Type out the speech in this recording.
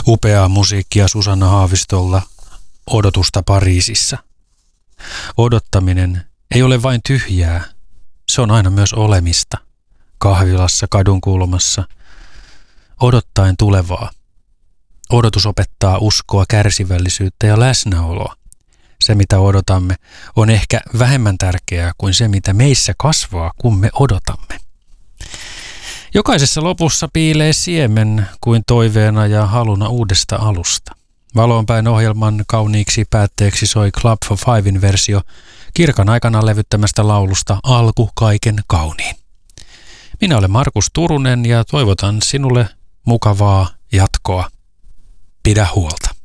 Upeaa musiikkia Susanna Haavistolla, Odotusta Pariisissa. Odottaminen ei ole vain tyhjää, se on aina myös olemista. Kahvilassa, kadunkulmassa, odottaen tulevaa. Odotus opettaa uskoa, kärsivällisyyttä ja läsnäoloa. Se, mitä odotamme, on ehkä vähemmän tärkeää kuin se, mitä meissä kasvaa, kun me odotamme. Jokaisessa lopussa piilee siemen kuin toiveena ja haluna uudesta alusta. Valoonpäin ohjelman kauniiksi päätteeksi soi Club for Fiven versio Kirkan aikana levyttämästä laulusta Alku kaiken kauniin. Minä olen Markus Turunen ja toivotan sinulle mukavaa jatkoa. Pidä huolta.